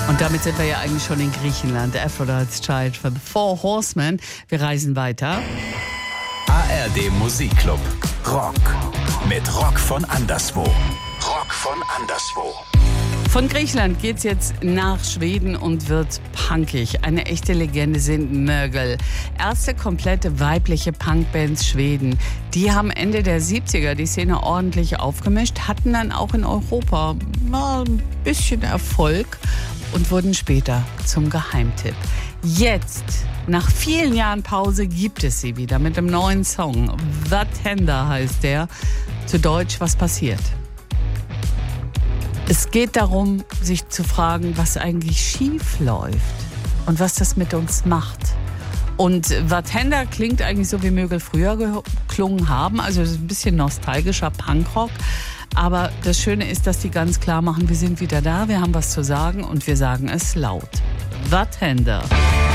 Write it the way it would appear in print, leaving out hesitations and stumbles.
Und damit sind wir ja eigentlich schon in Griechenland. Aphrodite's Child von The Four Horsemen. Wir reisen weiter. ARD Musikclub. Rock. Mit Rock von anderswo. Rock von anderswo. Von Griechenland geht's jetzt nach Schweden und wird punkig. Eine echte Legende sind Mögel. Erste komplette weibliche Punkbands Schweden. Die haben Ende der 70er die Szene ordentlich aufgemischt, hatten dann auch in Europa mal ein bisschen Erfolg und wurden später zum Geheimtipp. Jetzt, nach vielen Jahren Pause, gibt es sie wieder mit einem neuen Song. Vad händer heißt der. Zu Deutsch, was passiert? Es geht darum, sich zu fragen, was eigentlich schief läuft und was das mit uns macht. Und Vad händer klingt eigentlich so, wie Mögel früher geklungen haben, also ein bisschen nostalgischer Punkrock. Aber das Schöne ist, dass die ganz klar machen, wir sind wieder da, wir haben was zu sagen und wir sagen es laut. Vad händer?